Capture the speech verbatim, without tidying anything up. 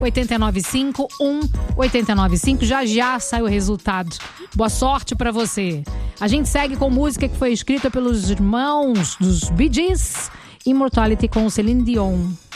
oito nove cinco, um oito nove cinco. Já já sai o resultado. Boa sorte pra você. A gente segue com música que foi escrita pelos irmãos dos Bee Gees, Immortality com Celine Dion.